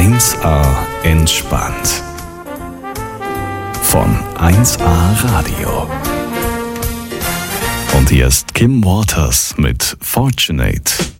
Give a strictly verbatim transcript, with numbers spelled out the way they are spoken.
eins A entspannt. Von eins A Radio. Und hier ist Kim Waters mit Fortunate.